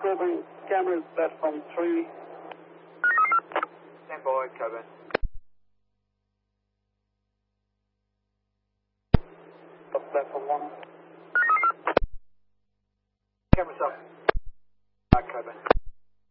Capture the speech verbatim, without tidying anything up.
Coburn, cameras, platform three. Stand by, Coburn. Platform one.